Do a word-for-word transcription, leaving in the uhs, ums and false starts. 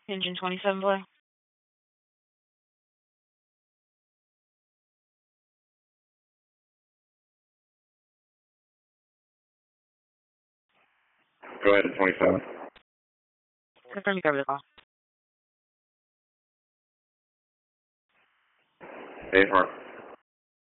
Engine twenty-seven Black. Go ahead, twenty-seven. Confirm you cover the call. Hey, Mark.